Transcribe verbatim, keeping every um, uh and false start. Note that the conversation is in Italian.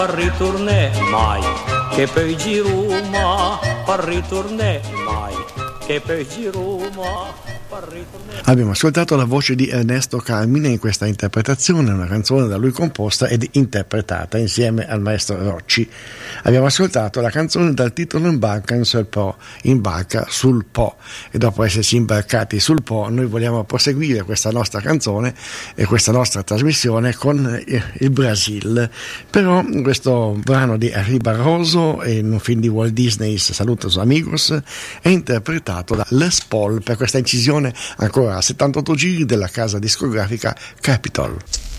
Ritorne mai, che poi giruma, ritorne mai, che poi giruma. Abbiamo ascoltato la voce di Ernesto Carmine in questa interpretazione, una canzone da lui composta ed interpretata insieme al maestro Rocci. Abbiamo ascoltato la canzone dal titolo Imbarca in sul Po, imbarca sul Po, e dopo esserci imbarcati sul Po noi vogliamo proseguire questa nostra canzone e questa nostra trasmissione con il Brasil. Però questo brano di Henri Barroso in un film di Walt Disney, Saludos Amigos, è interpretato da Les Paul per questa incisione ancora a settantotto giri della casa discografica Capitol.